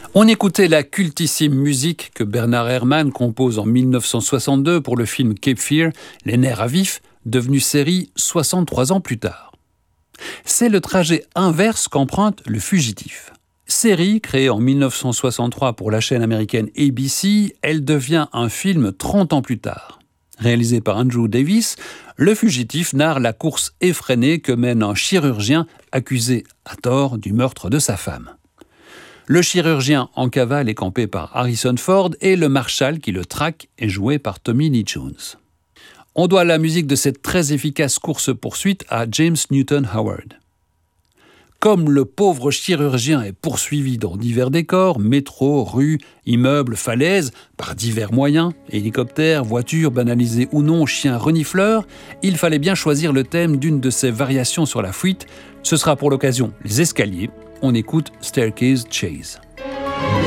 On écoutait la cultissime musique que Bernard Herrmann compose en 1962 pour le film Cape Fear, Les nerfs à vif, devenu série 63 ans plus tard. C'est le trajet inverse qu'emprunte Le Fugitif. Série créée en 1963 pour la chaîne américaine ABC, elle devient un film 30 ans plus tard. Réalisé par Andrew Davis, Le Fugitif narre la course effrénée que mène un chirurgien accusé à tort du meurtre de sa femme. Le chirurgien en cavale est campé par Harrison Ford et le marshal qui le traque est joué par Tommy Lee Jones. On doit la musique de cette très efficace course-poursuite à James Newton Howard. Comme le pauvre chirurgien est poursuivi dans divers décors, métro, rues, immeubles, falaises, par divers moyens, hélicoptères, voitures, banalisées ou non, chiens renifleurs, il fallait bien choisir le thème d'une de ces variations sur la fuite. Ce sera pour l'occasion les escaliers. On écoute Staircase Chase.